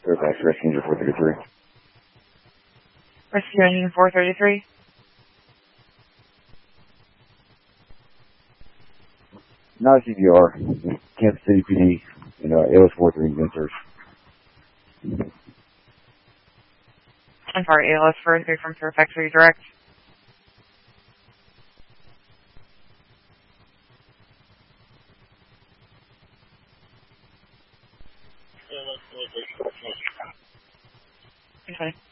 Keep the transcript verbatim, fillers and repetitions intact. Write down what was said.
Fairfax Rescue Engine four thirty-three. Rescue Engine four thirty-three. Not a C V R. Kansas City P D. You know, A O S four three search. I'm sorry, A L S four three from Fairfax Redirect. Okay.